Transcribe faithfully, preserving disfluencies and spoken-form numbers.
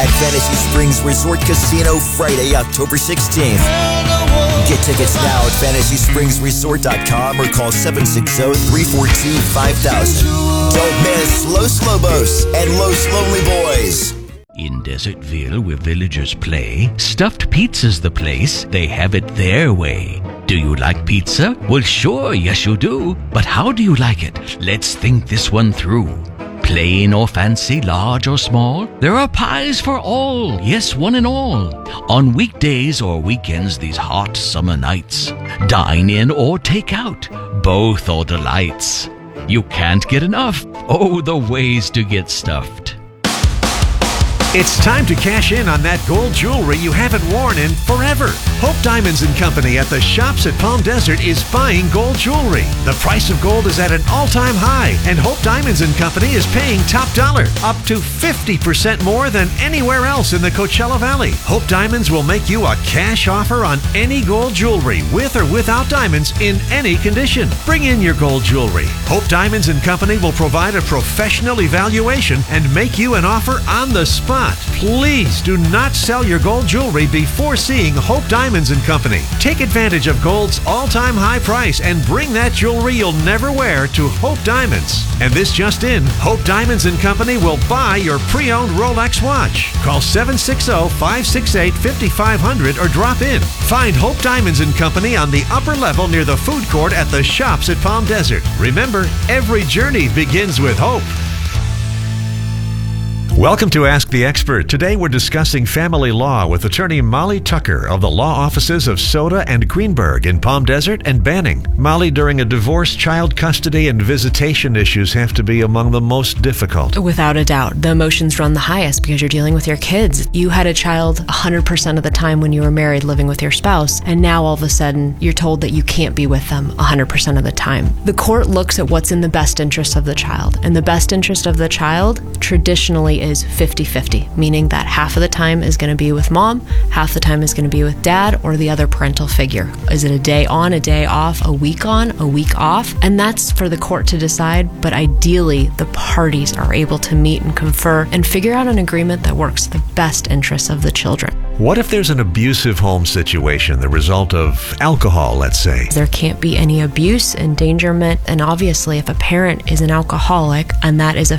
at Fantasy Springs Resort Casino Friday, October sixteenth. Get tickets now at fantasy springs resort dot com or call seven six zero, three four two, five thousand. Don't miss Los Lobos and Los Lonely Boys. In Desertville, where villagers play, Stuffed Pizza's the place. They have it their way. Do you like pizza? Well, sure, yes you do. But how do you like it? Let's think this one through. Plain or fancy, large or small, there are pies for all, yes, one and all. On weekdays or weekends these hot summer nights, dine in or take out, both are delights. You can't get enough. Oh, the ways to get stuffed. It's time to cash in on that gold jewelry you haven't worn in forever. Hope Diamonds and Company at the Shops at Palm Desert is buying gold jewelry. The price of gold is at an all-time high, and Hope Diamonds and Company is paying top dollar, up to fifty percent more than anywhere else in the Coachella Valley. Hope Diamonds will make you a cash offer on any gold jewelry, with or without diamonds, in any condition. Bring in your gold jewelry. Hope Diamonds and Company will provide a professional evaluation and make you an offer on the spot. Please do not sell your gold jewelry before seeing Hope Diamonds and Company. Take advantage of gold's all-time high price and bring that jewelry you'll never wear to Hope Diamonds. And this just in, Hope Diamonds and Company will buy your pre-owned Rolex watch. Call seven six zero, five six eight, five five zero zero or drop in. Find Hope Diamonds and Company on the upper level near the food court at the Shops at Palm Desert. Remember, every journey begins with hope. Welcome to Ask the Expert. Today we're discussing family law with attorney Molly Tucker of the law offices of Soda and Greenberg in Palm Desert and Banning. Molly, during a divorce, child custody and visitation issues have to be among the most difficult. Without a doubt. The emotions run the highest because you're dealing with your kids. You had a child one hundred percent of the time when you were married living with your spouse, and now all of a sudden you're told that you can't be with them one hundred percent of the time. The court looks at what's in the best interest of the child, and the best interest of the child traditionally is fifty-fifty, meaning that half of the time is going to be with mom, half the time is going to be with dad or the other parental figure. Is it a day on, a day off, a week on, a week off? And that's for the court to decide, but ideally the parties are able to meet and confer and figure out an agreement that works the best interests of the children. What if there's an abusive home situation, the result of alcohol, let's say? There can't be any abuse, endangerment, and obviously if a parent is an alcoholic and that is a